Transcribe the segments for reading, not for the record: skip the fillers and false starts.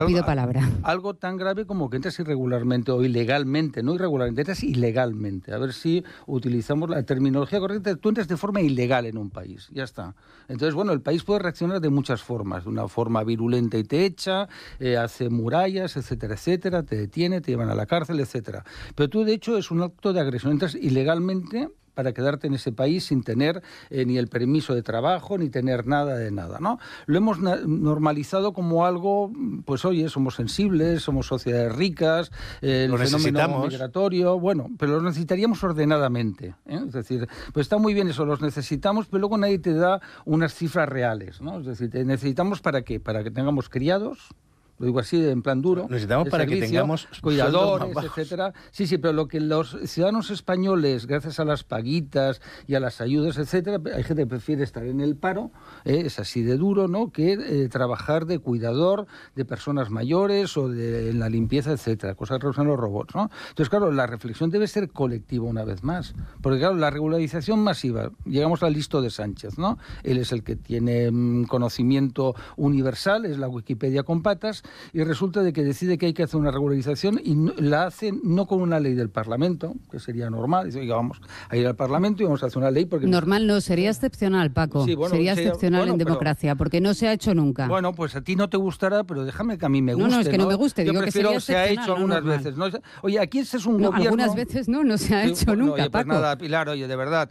Pido palabra. Algo tan grave como que entras irregularmente o ilegalmente, no irregularmente, entras ilegalmente. A ver si utilizamos la terminología correcta. Tú entras de forma ilegal en un país, ya está. Entonces, bueno, el país puede reaccionar de muchas formas. De una forma virulenta y te echa, hace murallas, etcétera, etcétera, te detiene, te llevan a la cárcel, etcétera. Pero tú, de hecho, es un acto de agresión. Entras ilegalmente para quedarte en ese país sin tener ni el permiso de trabajo, ni tener nada de nada, ¿no? Lo hemos normalizado como algo, pues oye, somos sensibles, somos sociedades ricas, el fenómeno migratorio, bueno, pero lo necesitaríamos ordenadamente, ¿eh? Es decir, pues está muy bien eso, los necesitamos, pero luego nadie te da unas cifras reales, ¿no? Es decir, necesitamos ¿para qué? Para que tengamos criados, lo digo así, en plan duro. Necesitamos para que tengamos cuidadores, etcétera. Sí, pero lo que los ciudadanos españoles, gracias a las paguitas y a las ayudas, etcétera, hay gente que prefiere estar en el paro, es así de duro, ¿no?, que trabajar de cuidador de personas mayores o en la limpieza, etcétera, cosas que usan los robots, ¿no? Entonces, claro, la reflexión debe ser colectiva una vez más, porque claro, la regularización masiva, llegamos al listo de Sánchez, ¿no? Él es el que tiene conocimiento universal, es la Wikipedia con patas, y resulta de que decide que hay que hacer una regularización y la hace no con una ley del Parlamento, que sería normal. Dice, oiga, vamos a ir al Parlamento y vamos a hacer una ley porque... Normal no, sería excepcional, Paco. Sí, bueno, sería excepcional en democracia, porque no se ha hecho nunca. Bueno, pues a ti no te gustará, pero déjame que a mí me guste. No, es que no me guste, yo digo que sería se ha hecho algunas veces. ¿No? Oye, aquí ese es un gobierno... Algunas veces no se ha hecho nunca, oye, pues Paco. nada, Pilar, oye, de verdad.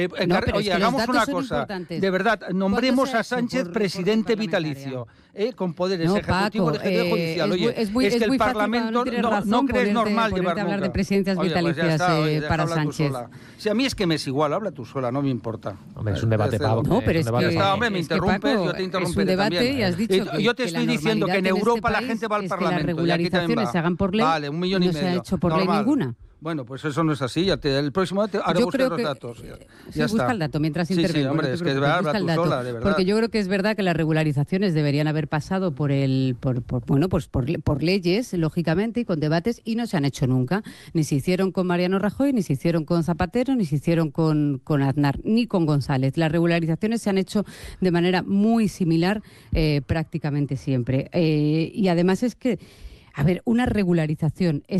Oye, hagamos una cosa. De verdad, nombremos a Sánchez presidente vitalicio, con poderes ejecutivos, judicial. Oye, es que el Parlamento no crees normal llevar nunca. Hablar de presidencias vitalicias para Sánchez. Si a mí es que me es igual, habla tú sola, no me importa. Hombre, es un debate, Pablo. No, pero es que... Hombre, me interrumpes, yo te interrumpiré también. Es un debate y has dicho que yo te estoy diciendo que en Europa la gente va al Parlamento. Que las regularizaciones se hagan por ley, vale, 1,5 millones. No se ha hecho por ley ninguna. Bueno, pues eso no es así. El próximo día ahora busco los datos. Ya busca el dato mientras intervengo. Sí, hombre, es que habla tú sola, de verdad. Porque yo creo que es verdad que las regularizaciones deberían haber pasado por leyes, lógicamente, y con debates, y no se han hecho nunca. Ni se hicieron con Mariano Rajoy, ni se hicieron con Zapatero, ni se hicieron con Aznar, ni con González. Las regularizaciones se han hecho de manera muy similar prácticamente siempre. Y además es que, a ver, una regularización es